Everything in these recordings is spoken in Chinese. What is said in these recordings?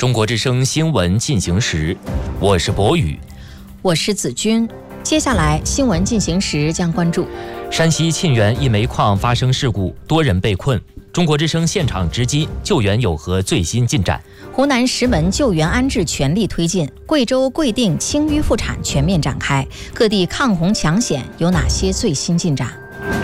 中国之声新闻进行时，我是博宇， 我是子君。接下来新闻进行时将关注山西沁源一煤矿发生事故，多人被困。中国之声现场直击，救援有何最新进展？ 湖南石门救援安置全力推进，贵州贵定清淤复产全面展开，各地抗洪抢险有哪些最新进展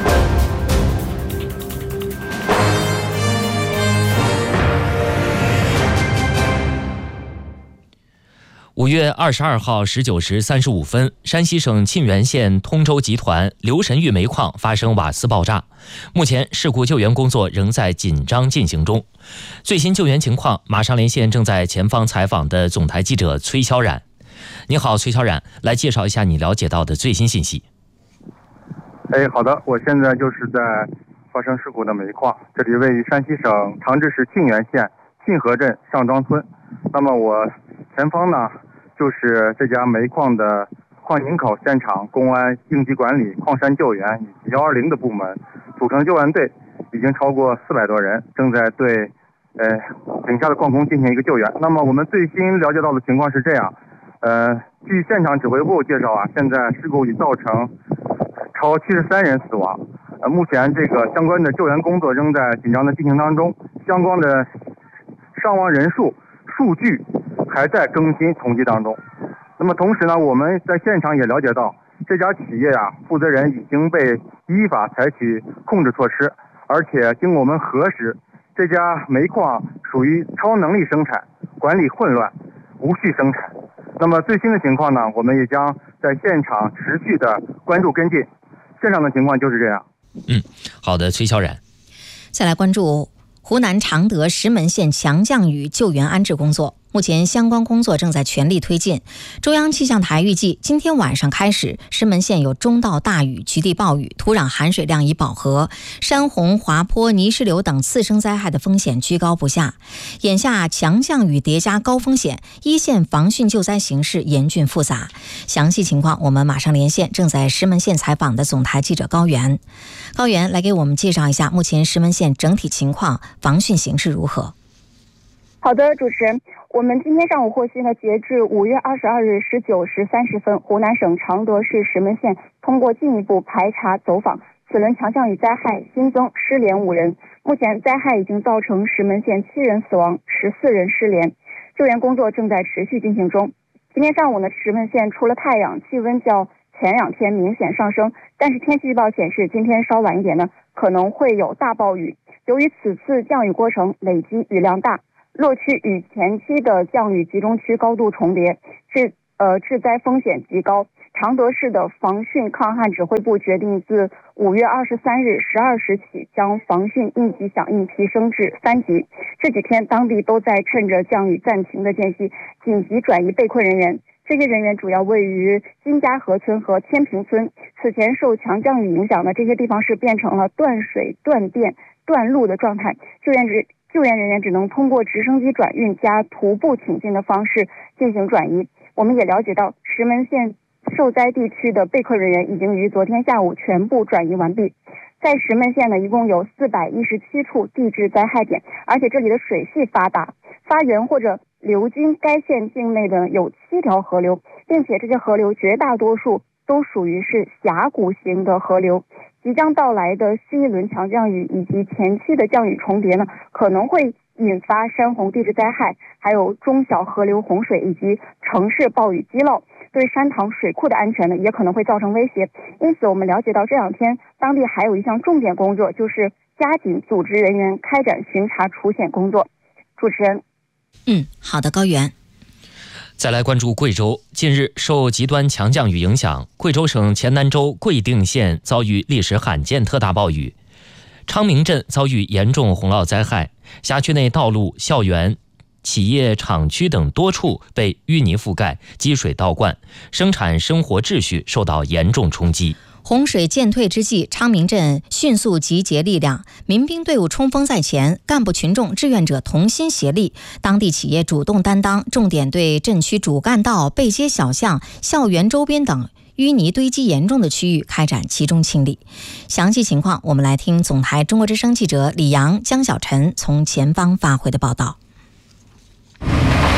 ？5月22号19时35分，山西省沁源县通州集团刘神峪煤矿发生瓦斯爆炸。目前事故救援工作仍在紧张进行中。最新救援情况，马上连线正在前方采访的总台记者崔潇冉。你好，崔潇冉，来介绍一下你了解到的最新信息。 好的，我现在就是在发生事故的煤矿，这里位于山西省长治市沁源县沁河镇上庄村。那么我前方呢，就是这家煤矿的矿井口现场，公安、应急管理、矿山救援以及120的部门组成救援队，已经超过400多人，正在对井下的矿工进行一个救援。那么我们最新了解到的情况是这样，据现场指挥部介绍啊，现在事故已造成超73人死亡。目前这个相关的救援工作仍在紧张的进行当中，相关的伤亡人数数据还在更新统计当中。那么同时呢，我们在现场也了解到，这家企业负责人已经被依法采取控制措施，而且经我们核实，这家煤矿属于超能力生产，管理混乱，无序生产。那么最新的情况呢，我们也将在现场持续的关注跟进。现场的情况就是这样。 好的，崔潇冉。 再来关注湖南常德石门县强降雨救援安置工作，目前相关工作正在全力推进。中央气象台预计，今天晚上开始，石门县有中到大雨、局地暴雨，土壤含水量已饱和，山洪、滑坡、泥石流等次生灾害的风险居高不下。眼下强降雨叠加高风险，一线防汛救灾形势严峻复杂。详细情况我们马上连线正在石门县采访的总台记者高原。高原来给我们介绍一下目前石门县整体情况，防汛形势如何？ 好的，主持人，我们今天上午获悉呢，截至5月22日19时30分，湖南省常德市石门县通过进一步排查走访，此轮强降雨灾害新增失联5人，目前灾害已经造成石门县7人死亡，14人失联，救援工作正在持续进行中。今天上午呢，石门县除了太阳，气温较前2天明显上升，但是天气预报显示今天稍晚一点呢，可能会有大暴雨。由于此次降雨过程累积雨量大，落区与前期的降雨集中区高度重叠，致灾风险极高。常德市的防汛抗旱指挥部决定自5月23日12时起，将防汛应急响应提升至3级。这几天当地都在趁着降雨暂停的间隙，紧急转移被困人员。这些人员主要位于金家河村和天平村。此前受强降雨影响的这些地方是变成了断水、断电、断路的状态，救援人员只能通过直升机转运加徒步挺进的方式进行转移。我们也了解到，石门县受灾地区的被困人员已经于昨天下午全部转移完毕。在石门县呢，一共有417处地质灾害点，而且这里的水系发达，发源或者流经该县境内的有7条河流，并且这些河流绝大多数都属于是峡谷型的河流。即将到来的新一轮强降雨以及前期的降雨重叠呢，可能会引发山洪地质灾害，还有中小河流洪水以及城市暴雨积涝，对山塘水库的安全呢也可能会造成威胁。因此我们了解到，这2天当地还有一项重点工作，就是加紧组织人员开展巡查除险工作。主持人。 好的，高原。 再来关注贵州。近日受极端强降雨影响，贵州省黔南州贵定县遭遇历史罕见特大暴雨，昌明镇遭遇严重洪涝灾害，辖区内道路、校园、企业厂区等多处被淤泥覆盖，积水倒灌，生产生活秩序受到严重冲击。 洪水渐退之际，昌明镇迅速集结力量，民兵队伍冲锋在前，干部群众志愿者同心协力，当地企业主动担当，重点对镇区主干道、背街小巷、校园周边等淤泥堆积严重的区域开展集中清理。详细情况我们来听总台中国之声记者李阳、江小晨从前方发回的报道。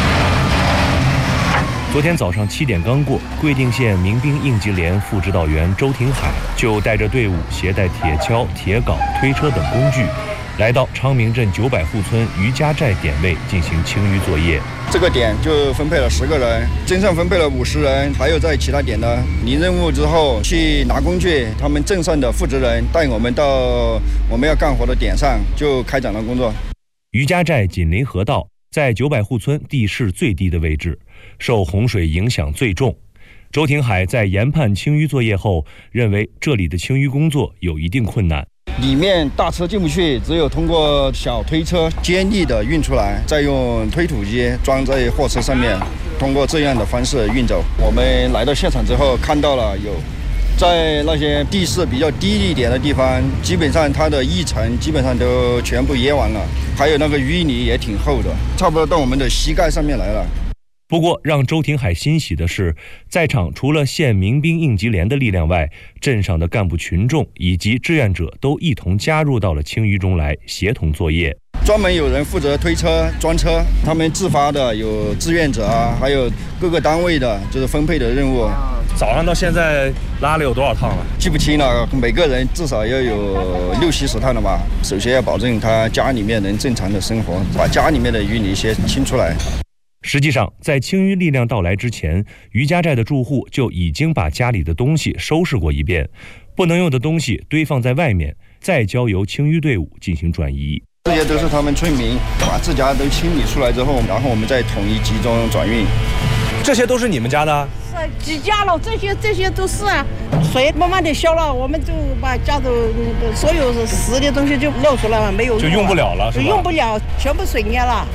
昨天早上7点刚过，贵定县民兵应急连副指导员周廷海就带着队伍，携带铁锹、铁镐、推车等工具，来到昌明镇900户村余家寨点位进行清淤作业。 这个点就分配了10个人，镇上分配了50人，还有在其他点呢。离任务之后去拿工具，他们镇上的负责人带我们到我们要干活的点上，就开展了工作。 余家寨紧邻河道，在900户村地势最低的位置，受洪水影响最重。周廷海在研判清淤作业后，认为这里的清淤工作有一定困难。 里面大车进不去，只有通过小推车接力的运出来，再用推土机装在货车上面，通过这样的方式运走。我们来到现场之后，看到了有在那些地势比较低一点的地方，基本上它的一层基本上都全部淹完了，还有那个淤泥也挺厚的，差不多到我们的膝盖上面来了。 不过让周廷海欣喜的是，在场除了县民兵应急连的力量外，镇上的干部群众以及志愿者都一同加入到了清淤中来，协同作业。 专门有人负责推车装车，他们自发的有志愿者啊，还有各个单位的就是分配的任务。 早上到现在拉了有多少趟了？ 记不清了，每个人至少要有60-70趟了吧。首先要保证他家里面能正常的生活，把家里面的淤泥先清出来。 实际上，在清淤力量到来之前，余家寨的住户就已经把家里的东西收拾过一遍，不能用的东西堆放在外面，再交由清淤队伍进行转移。 这些都是他们村民把自家都清理出来之后，然后我们再统一集中转运。 这些都是你们家的？ 是几家了，这些都是啊。水慢慢的消了，我们就把家的所有湿的东西就漏出来了，没有就用不了了，是吧？ 用不了，全部水淹了。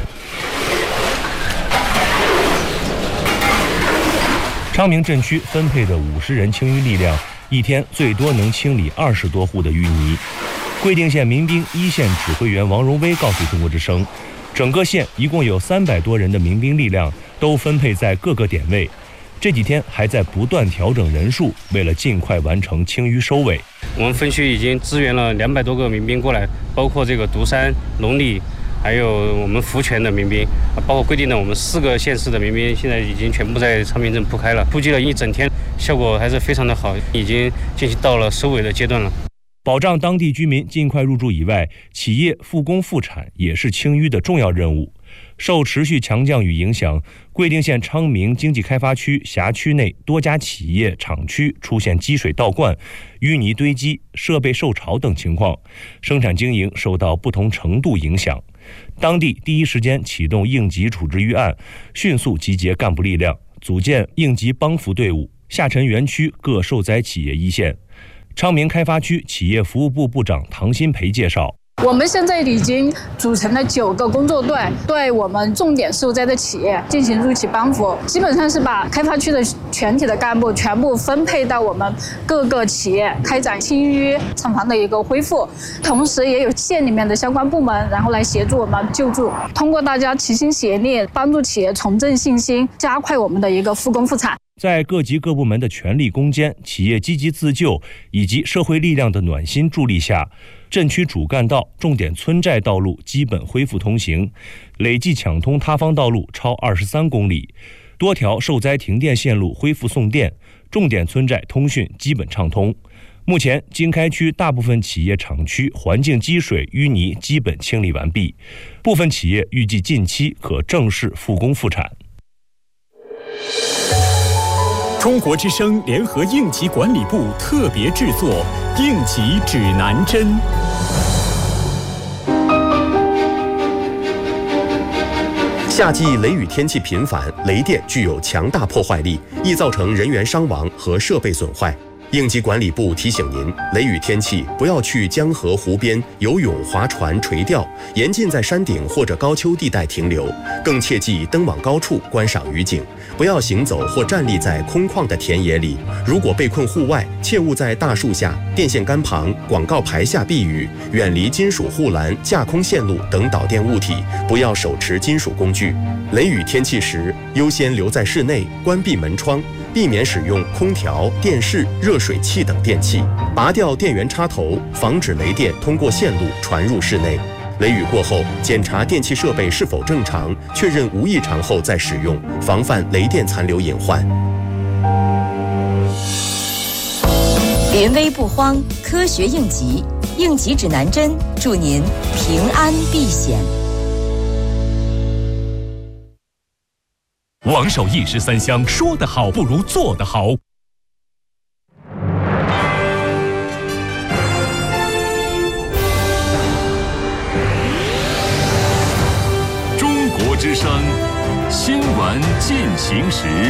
昌明镇区分配的50人清淤力量，一天最多能清理20多户的淤泥。贵定县民兵一线指挥员王荣威告诉中国之声，整个县一共有300多人的民兵力量都分配在各个点位，这几天还在不断调整人数，为了尽快完成清淤收尾。 我们分区已经支援了200多个民兵过来，包括这个独山、龙里，还有我们福泉的民兵，包括贵定的我们4个县市的民兵，现在已经全部在昌明镇铺开了，布置了一整天，效果还是非常的好，已经进行到了收尾的阶段了。 保障当地居民尽快入住以外，企业复工复产也是清淤的重要任务。受持续强降雨影响，贵定县昌明经济开发区辖区内多家企业厂区出现积水倒灌、淤泥堆积、设备受潮等情况，生产经营受到不同程度影响。当地第一时间启动应急处置预案，迅速集结干部力量，组建应急帮扶队伍，下沉园区各受灾企业一线。昌明开发区企业服务部部长唐新培介绍， 我们现在已经组成了9个工作队，对我们重点受灾的企业进行入企帮扶，基本上是把开发区的全体的干部全部分配到我们各个企业，开展清淤厂房的一个恢复，同时也有县里面的相关部门，然后来协助我们救助，通过大家齐心协力，帮助企业重振信心，加快我们的一个复工复产。 在各级各部门的全力攻坚、企业积极自救以及社会力量的暖心助力下，镇区主干道、重点村寨道路基本恢复通行，累计抢通塌方道路超23公里，多条受灾停电线路恢复送电，重点村寨通讯基本畅通。目前，经开区大部分企业厂区环境积水、淤泥基本清理完毕，部分企业预计近期可正式复工复产。 中国之声联合应急管理部特别制作《应急指南针》。 夏季雷雨天气频繁，雷电具有强大破坏力，易造成人员伤亡和设备损坏。应急管理部提醒您，雷雨天气不要去江河湖边游泳、划船、垂钓，严禁在山顶或者高丘地带停留，更切忌登往高处观赏雨景，不要行走或站立在空旷的田野里。如果被困户外，切勿在大树下、电线杆旁、广告牌下避雨，远离金属护栏、架空线路等导电物体，不要手持金属工具。雷雨天气时，优先留在室内，关闭门窗，避免使用空调、电视、热水器等电器，拔掉电源插头，防止雷电通过线路传入室内。 雷雨过后，检查电气设备是否正常，确认无异常后再使用，防范雷电残留隐患。 临危不慌，科学应急，应急指南针，祝您平安避险。 王守义13香，说得好不如做得好。中国之声，新闻进行时。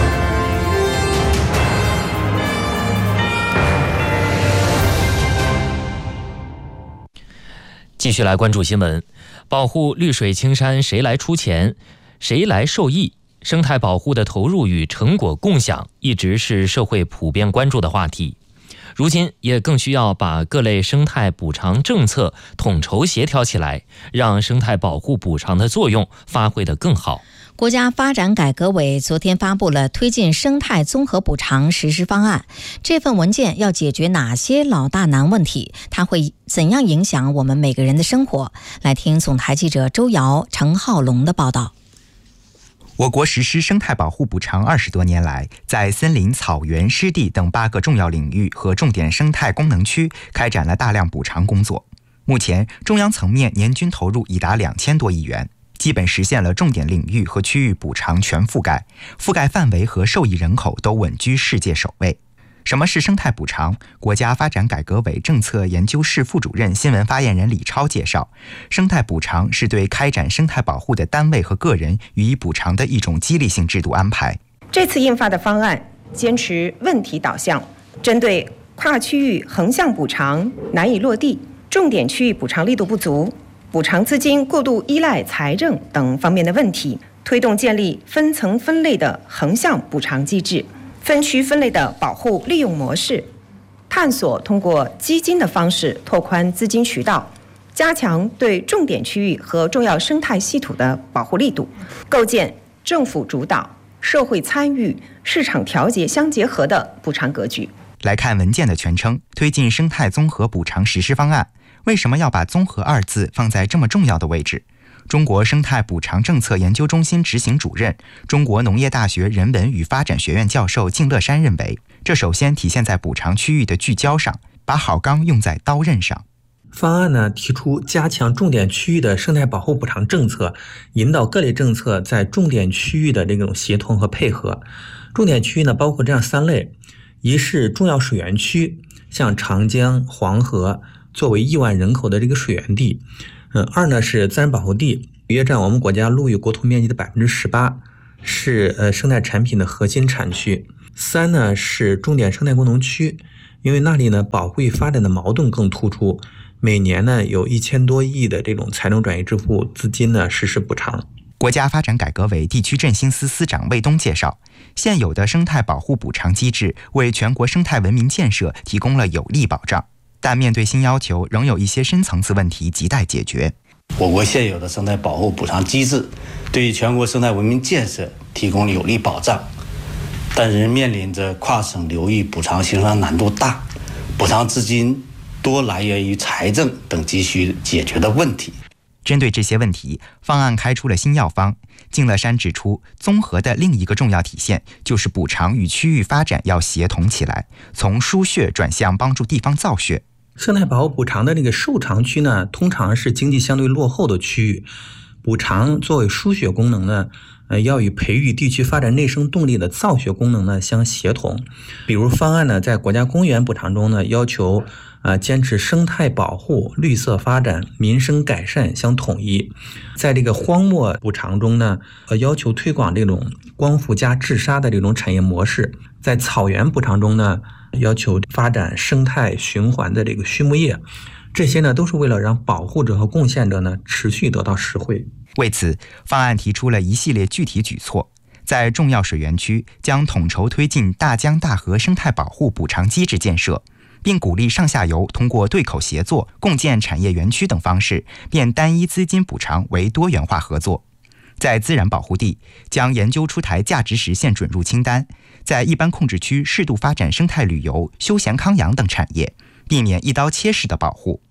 继续来关注新闻，保护绿水青山，谁来出钱，谁来受益？生态保护的投入与成果共享一直是社会普遍关注的话题，如今也更需要把各类生态补偿政策统筹协调起来，让生态保护补偿的作用发挥得更好。 国家发展改革委昨天发布了推进生态综合补偿实施方案，这份文件要解决哪些老大难问题？它会怎样影响我们每个人的生活？来听总台记者周瑶、程浩龙的报道。 我国实施生态保护补偿20多年来，在森林、草原、湿地等8个重要领域和重点生态功能区开展了大量补偿工作。目前，中央层面年均投入已达2000多亿元，基本实现了重点领域和区域补偿全覆盖，覆盖范围和受益人口都稳居世界首位。什么是生态补偿？国家发展改革委政策研究室副主任、新闻发言人李超介绍，生态补偿是对开展生态保护的单位和个人予以补偿的一种激励性制度安排。 这次印发的方案坚持问题导向，针对跨区域横向补偿难以落地、重点区域补偿力度不足、补偿资金过度依赖财政等方面的问题，推动建立分层分类的横向补偿机制，分区分类的保护利用模式，探索通过基金的方式拓宽资金渠道，加强对重点区域和重要生态系统的保护力度，构建政府主导、社会参与、市场调节相结合的补偿格局。 来看文件的全称：推进生态综合补偿实施方案。为什么要把综合2字放在这么重要的位置？中国生态补偿政策研究中心执行主任、中国农业大学人文与发展学院教授靳乐山认为，这首先体现在补偿区域的聚焦上，把好钢用在刀刃上。 方案呢提出加强重点区域的生态保护补偿政策，引导各类政策在重点区域的这种协同和配合。重点区域呢包括这样3类：一是重要水源区，像长江、黄河作为亿万人口的这个水源地。2呢是自然保护地，约占我们国家陆域国土面积的18%，是生态产品的核心产区。3呢是重点生态功能区，因为那里呢保护与发展的矛盾更突出，每年呢有1000多亿的这种财政转移支付资金呢实施补偿。 国家发展改革委地区振兴司司长魏东介绍，现有的生态保护补偿机制为全国生态文明建设提供了有力保障，但面对新要求，仍有一些深层次问题亟待解决。 我国现有的生态保护补偿机制对于全国生态文明建设提供有力保障，但仍面临着跨省流域补偿协商难度大、补偿资金多来源于财政等急需解决的问题。 针对这些问题，方案开出了新药方。靳乐山指出，综合的另一个重要体现就是补偿与区域发展要协同起来，从输血转向帮助地方造血。 生态保护补偿的这个受偿区呢，通常是经济相对落后的区域，补偿作为输血功能呢，要与培育地区发展内生动力的造血功能呢相协同。比如方案呢，在国家公园补偿中呢，要求坚持生态保护、绿色发展、民生改善相统一。在这个荒漠补偿中呢，要求推广这种光伏加治沙的这种产业模式。在草原补偿中呢，要求发展生态循环的这个畜牧业。这些呢，都是为了让保护者和贡献者呢持续得到实惠。 为此，方案提出了一系列具体举措，在重要水源区将统筹推进大江大河生态保护补偿机制建设，并鼓励上下游通过对口协作、共建产业园区等方式，变单一资金补偿为多元化合作。在自然保护地，将研究出台价值实现准入清单，在一般控制区适度发展生态旅游、休闲康养等产业，避免一刀切式的保护。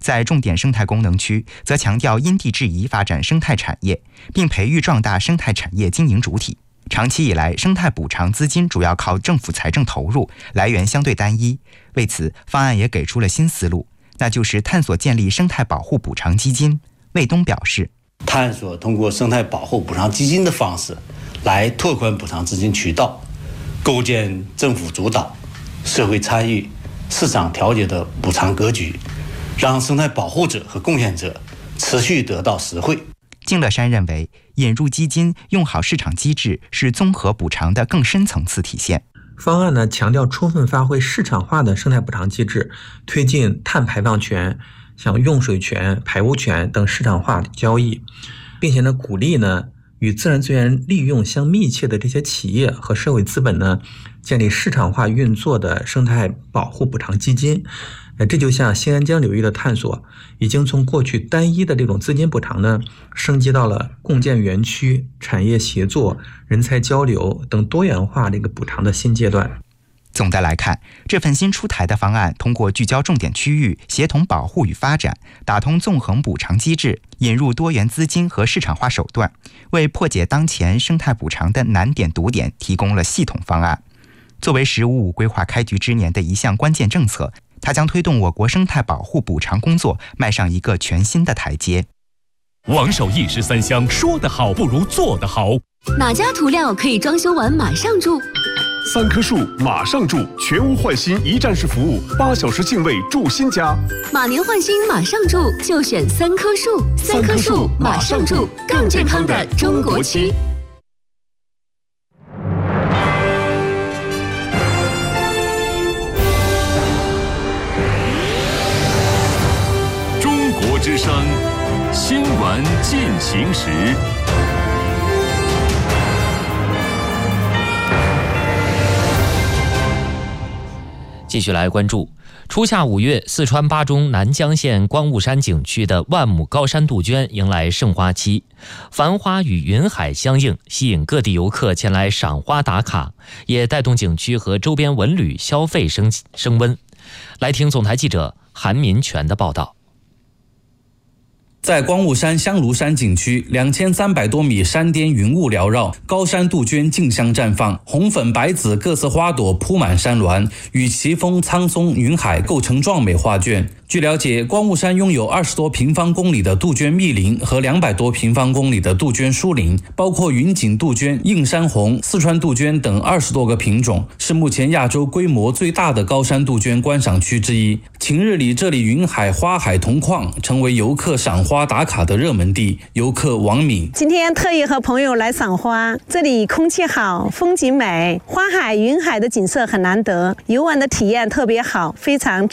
在重点生态功能区，则强调因地制宜发展生态产业，并培育壮大生态产业经营主体。长期以来，生态补偿资金主要靠政府财政投入，来源相对单一。为此，方案也给出了新思路，那就是探索建立生态保护补偿基金。魏东表示， 探索通过生态保护补偿基金的方式来拓宽补偿资金渠道，构建政府主导、社会参与、市场调节的补偿格局，让生态保护者和贡献者持续得到实惠。 敬乐山认为，引入基金、用好市场机制是综合补偿的更深层次体现。 方案呢，强调充分发挥市场化的生态补偿机制，推进碳排放权、像用水权、排污权等市场化交易，并且呢，鼓励呢与自然资源利用相密切的这些企业和社会资本呢，建立市场化运作的生态保护补偿基金。这就像新安江流域的探索，已经从过去单一的这种资金补偿呢，升级到了共建园区、产业协作、人才交流等多元化这个补偿的新阶段。 总的来看，这份新出台的方案通过聚焦重点区域，协同保护与发展，打通纵横补偿机制，引入多元资金和市场化手段，为破解当前生态补偿的难点堵点提供了系统方案。作为“15+5”规划开局之年的一项关键政策，它将推动我国生态保护补偿工作迈上一个全新的台阶。 王守义13香，说得好不如做得好。 哪家涂料可以装修完马上住 ？3棵树马上住，全屋换新一站式服务，8小时净位住新家。 马年换新马上住，就选3棵树。3棵树马上住，更健康的中国区。 中国之声新闻进行时。 继续来关注，初夏5月，四川巴中南江县观雾山景区的万亩高山杜鹃迎来盛花期，繁花与云海相映，吸引各地游客前来赏花打卡，也带动景区和周边文旅消费升温。来听总台记者韩民权的报道。 在观雾山香炉山景区，2300多米山巅云雾缭绕，高山杜鹃竞相绽放，红粉白紫各色花朵铺满山峦，与奇峰、苍松、云海构成壮美画卷。据了解，观雾山拥有20多平方公里的杜鹃密林和200多平方公里的杜鹃疏林，包括云锦杜鹃、映山红、四川杜鹃等20多个品种，是目前亚洲规模最大的高山杜鹃观赏区之一。晴日里，这里云海花海同框，成为游客赏花打卡的热门地。游客王敏： 今天特意和朋友来赏花，这里空气好，风景美，花海云海的景色很难得，游玩的体验特别好，非常